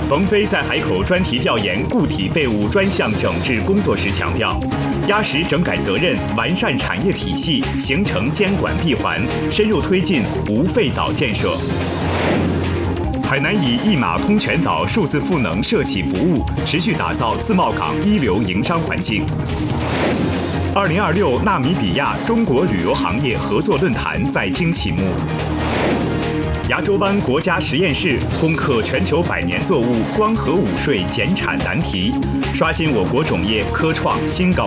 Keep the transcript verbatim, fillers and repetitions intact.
冯飞在海口专题调研固体废物专项整治工作时强调，压实整改责任，完善产业体系，形成监管闭环，深入推进无废岛建设。海南以一码通全岛数字赋能社企服务，持续打造自贸港一流营商环境。二零二六纳米比亚中国旅游行业合作论坛在京启幕。亚洲湾国家实验室攻克全球百年作物光合午睡减产难题，刷新我国种业科创新高。